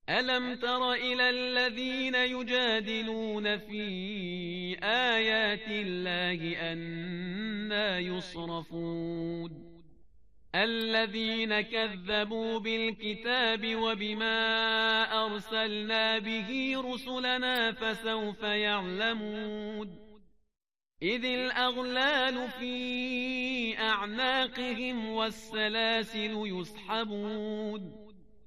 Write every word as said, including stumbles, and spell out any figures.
ألم تر إلى الذين يجادلون في آيات الله أنى يصرفون الذين كذبوا بالكتاب وبما أرسلنا به رسلنا فسوف يعلمون إذ الأغلال في أعناقهم والسلاسل يسحبون